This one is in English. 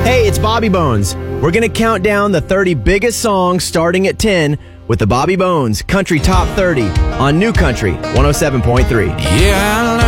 Hey, it's Bobby Bones. We're going to count down the 30 biggest songs starting at 10 with the Bobby Bones Country Top 30 on New Country 107.3. Yeah,